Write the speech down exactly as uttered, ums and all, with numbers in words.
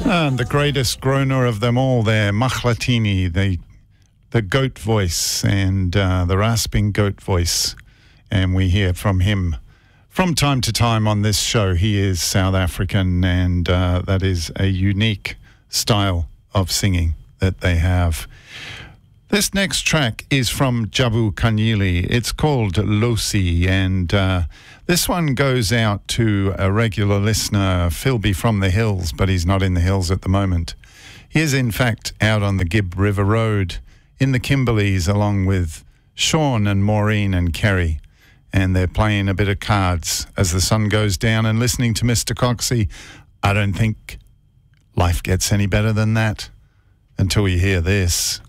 And the greatest groaner of them all there, Mahlatini, the the goat voice and uh, the rasping goat voice. And we hear from him from time to time on this show. He is South African, and uh, that is a unique style of singing that they have. This next track is from Jabu Kanyili. It's called Losi, and uh, this one goes out to a regular listener, Philby from the Hills, but he's not in the hills at the moment. He is, in fact, out on the Gibb River Road in the Kimberleys, along with Sean and Maureen and Kerry, and they're playing a bit of cards as the sun goes down and listening to Mister Coxie. I don't think life gets any better than that until you hear this.